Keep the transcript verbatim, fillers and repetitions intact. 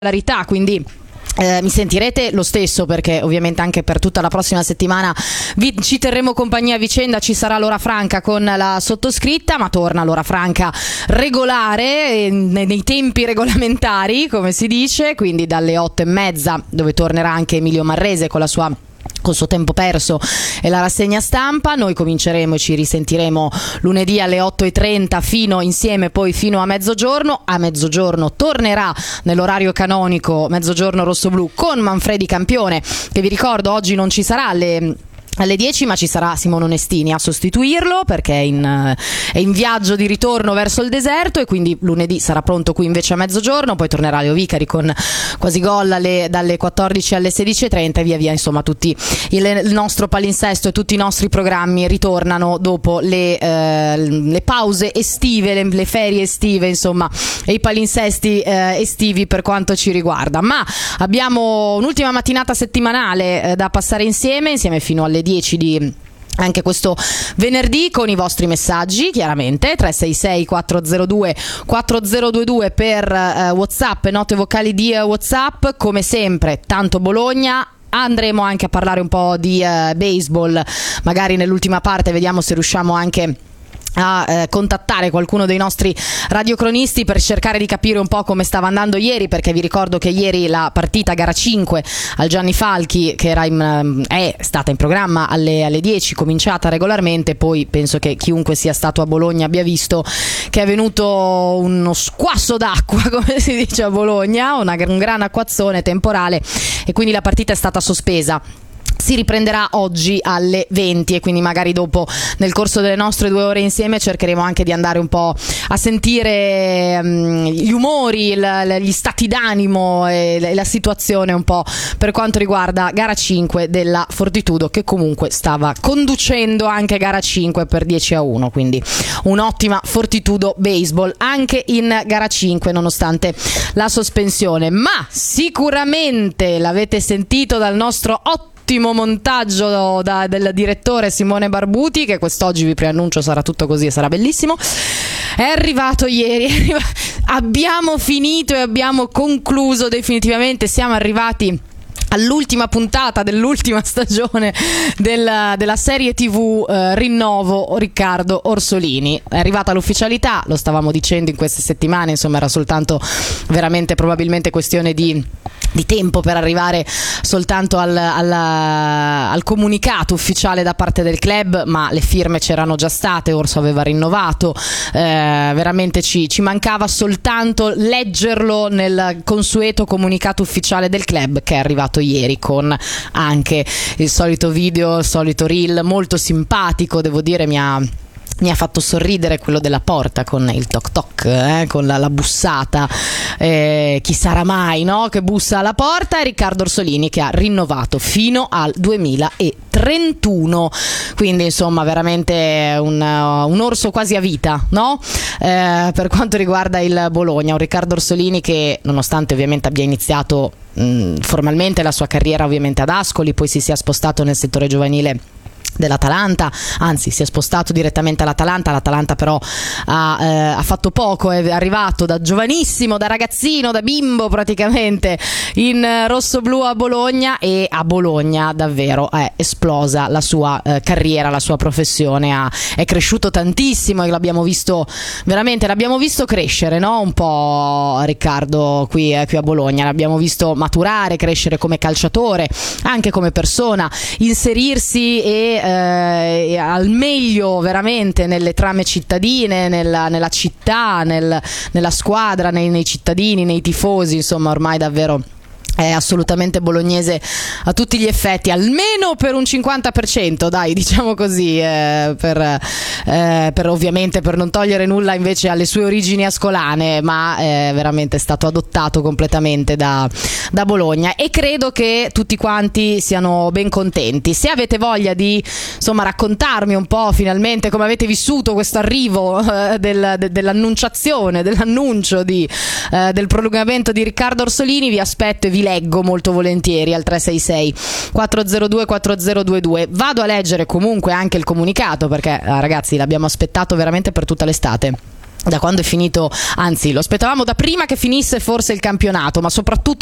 regolarità, quindi Eh, mi sentirete lo stesso, perché ovviamente anche per tutta la prossima settimana vi, ci terremo compagnia a vicenda. Ci sarà l'ora franca con la sottoscritta, ma torna l'ora franca regolare, eh, nei, nei tempi regolamentari, come si dice, quindi dalle otto e mezza, dove tornerà anche Emilio Marrese con la sua col suo tempo perso e la rassegna stampa. Noi cominceremo e ci risentiremo lunedì alle otto e trenta fino insieme poi fino a mezzogiorno. A mezzogiorno tornerà nell'orario canonico Mezzogiorno Rossoblu con Manfredi Campione, che vi ricordo oggi non ci sarà alle alle dieci, ma ci sarà Simone Onestini a sostituirlo, perché è in, è in viaggio di ritorno verso il deserto, e quindi lunedì sarà pronto qui invece a mezzogiorno. Poi tornerà Leo Vicari con Quasi Gol alle, dalle quattordici alle sedici e trenta, e via via, insomma tutti il, il nostro palinsesto e tutti i nostri programmi ritornano dopo le, eh, le pause estive, le, le ferie estive, insomma, e i palinsesti eh, estivi per quanto ci riguarda. Ma abbiamo un'ultima mattinata settimanale eh, da passare insieme insieme fino alle dieci di anche questo venerdì, con i vostri messaggi, chiaramente tre sei sei quattro zero due quattro zero due due per eh, WhatsApp e note vocali di eh, WhatsApp. Come sempre tanto Bologna. Andremo anche a parlare un po' di eh, baseball, magari nell'ultima parte vediamo se riusciamo anche a eh, contattare qualcuno dei nostri radiocronisti per cercare di capire un po' come stava andando ieri, perché vi ricordo che ieri la partita gara cinque al Gianni Falchi, che era in, è stata in programma alle, alle dieci, cominciata regolarmente, poi penso che chiunque sia stato a Bologna abbia visto che è venuto uno squasso d'acqua, come si dice a Bologna, una, un gran acquazzone temporale, e quindi la partita è stata sospesa. Si riprenderà oggi alle venti, e quindi magari dopo, nel corso delle nostre due ore insieme, cercheremo anche di andare un po' a sentire um, gli umori, il, gli stati d'animo e la situazione un po' per quanto riguarda gara cinque della Fortitudo, che comunque stava conducendo anche gara cinque per dieci a uno, quindi un'ottima Fortitudo Baseball anche in gara cinque nonostante la sospensione. Ma sicuramente l'avete sentito dal nostro ottimo montaggio da, del direttore Simone Barbuti, che quest'oggi vi preannuncio sarà tutto così e sarà bellissimo. È arrivato ieri, è arrivato, abbiamo finito e abbiamo concluso definitivamente, siamo arrivati all'ultima puntata dell'ultima stagione della, della serie tivù eh, Rinnovo Riccardo Orsolini. È arrivata l'ufficialità, lo stavamo dicendo in queste settimane, insomma era soltanto veramente probabilmente questione di di tempo per arrivare soltanto al, al, al comunicato ufficiale da parte del club, ma le firme c'erano già state, Orso aveva rinnovato, eh, veramente ci, ci mancava soltanto leggerlo nel consueto comunicato ufficiale del club, che è arrivato ieri con anche il solito video, il solito reel molto simpatico, devo dire. mi ha Mi ha fatto sorridere quello della porta con il toc toc, eh, con la, la bussata, eh, chi sarà mai, no? Che bussa alla porta. È Riccardo Orsolini, che ha rinnovato fino al duemilatrentuno, quindi insomma veramente un, un orso quasi a vita, no? Eh, per quanto riguarda il Bologna, un Riccardo Orsolini che, nonostante ovviamente abbia iniziato mh, formalmente la sua carriera ovviamente ad Ascoli, poi si sia spostato nel settore giovanile dell'Atalanta, anzi si è spostato direttamente all'Atalanta. L'Atalanta però ha, eh, ha fatto poco, è arrivato da giovanissimo, da ragazzino, da bimbo praticamente in rossoblu a Bologna, e a Bologna davvero è esplosa la sua eh, carriera, la sua professione, ha, è cresciuto tantissimo, e l'abbiamo visto veramente, l'abbiamo visto crescere, no? Un po' Riccardo qui, eh, qui a Bologna, l'abbiamo visto maturare, crescere come calciatore, anche come persona, inserirsi e Eh, al meglio veramente nelle trame cittadine, nella, nella città, nel, nella squadra, nei, nei cittadini, nei tifosi, insomma ormai davvero è assolutamente bolognese a tutti gli effetti, almeno per un cinquanta per cento, dai, diciamo così, eh, per, eh, per ovviamente per non togliere nulla invece alle sue origini ascolane, ma è veramente stato adottato completamente da, da Bologna, e credo che tutti quanti siano ben contenti. Se avete voglia di insomma raccontarmi un po' finalmente come avete vissuto questo arrivo eh, del, de, dell'annunciazione, dell'annuncio di, eh, del prolungamento di Riccardo Orsolini, vi aspetto e vi leggo molto volentieri al tre sei sei quattro zero due quattro zero due due. Vado a leggere comunque anche il comunicato, perché eh, ragazzi l'abbiamo aspettato veramente per tutta l'estate. da quando è finito, anzi lo aspettavamo da prima che finisse forse il campionato, ma soprattutto